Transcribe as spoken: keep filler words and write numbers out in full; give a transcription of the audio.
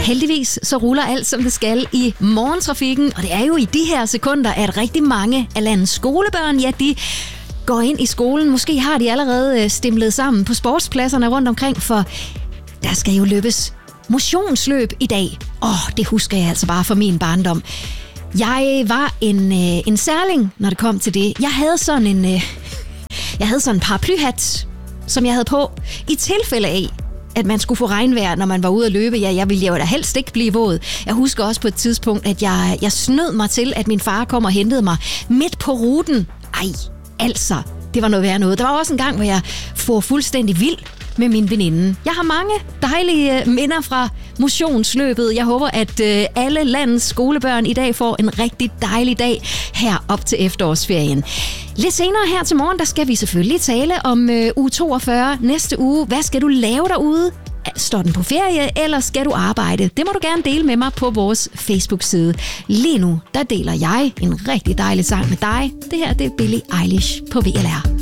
Heldigvis så ruller alt, som det skal i morgentrafikken, og det er jo i de her sekunder, at rigtig mange af landets skolebørn, ja, de går ind i skolen. Måske har de allerede stimlet sammen på sportspladserne rundt omkring, for der skal jo løbes motionsløb i dag. Åh, oh, det husker jeg altså bare fra min barndom. Jeg var en, øh, en særling, når det kom til det. Jeg havde sådan en, øh, jeg havde sådan en paraplyhat, som jeg havde på, i tilfælde af, at man skulle få regnvejr, når man var ude at løbe. Ja, jeg ville jo da helst ikke blive våd. Jeg husker også på et tidspunkt, at jeg, jeg snød mig til, at min far kom og hentede mig midt på ruten. Ej, altså, det var noget værre noget. Der var også en gang, hvor jeg får fuldstændig vild med min veninde. Jeg har mange dejlige minder fra motionsløbet. Jeg håber, at øh, alle landets skolebørn i dag får en rigtig dejlig dag her op til efterårsferien. Lidt senere her til morgen, der skal vi selvfølgelig tale om øh, uge toogfyrre næste uge. Hvad skal du lave derude? Står den på ferie, eller skal du arbejde? Det må du gerne dele med mig på vores Facebook-side. Lige nu, der deler jeg en rigtig dejlig sang med dig. Det her, det er Billie Eilish på V L R.